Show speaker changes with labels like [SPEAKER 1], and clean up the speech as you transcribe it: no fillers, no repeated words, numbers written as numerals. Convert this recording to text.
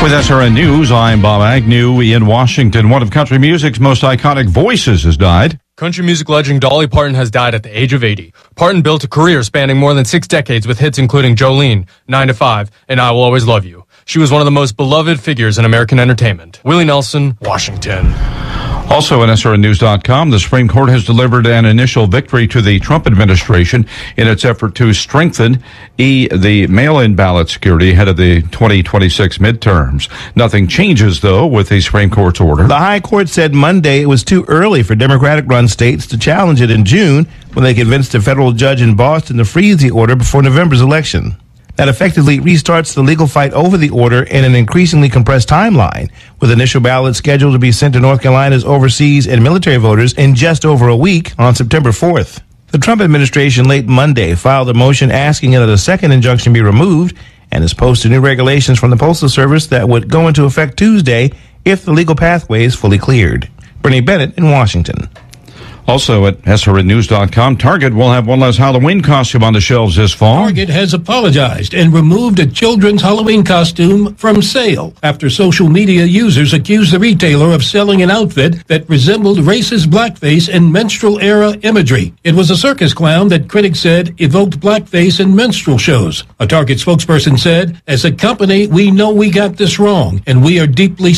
[SPEAKER 1] With SRN News, I'm Bob Agnew in Washington. One of country music's most iconic voices has died.
[SPEAKER 2] Country music legend Dolly Parton has died at the age of 80. Parton built a career spanning more than 6 decades with hits including Jolene, 9 to 5, and I Will Always Love You. She was one of the most beloved figures in American entertainment. Willie Nelson, Washington.
[SPEAKER 1] Also at SRNnews.com, the Supreme Court has delivered an initial victory to the Trump administration in its effort to strengthen the mail-in ballot security ahead of the 2026 midterms. Nothing changes, though, with the Supreme Court's order.
[SPEAKER 3] The High Court said Monday it was too early for Democratic-run states to challenge it in June when they convinced a federal judge in Boston to freeze the order before November's election. That effectively restarts the legal fight over the order in an increasingly compressed timeline, with initial ballots scheduled to be sent to North Carolina's overseas and military voters in just over a week on September 4th. The Trump administration late Monday filed a motion asking that a second injunction be removed and has posted new regulations from the Postal Service that would go into effect Tuesday if the legal pathway is fully cleared. Bernie Bennett in Washington.
[SPEAKER 1] Also at SRNnews.com, Target will have one less Halloween costume on the shelves this fall.
[SPEAKER 4] Target has apologized and removed a children's Halloween costume from sale after social media users accused the retailer of selling an outfit that resembled racist blackface and minstrel-era imagery. It was a circus clown that critics said evoked blackface in minstrel shows. A Target spokesperson said, "As a company, we know we got this wrong, and we are deeply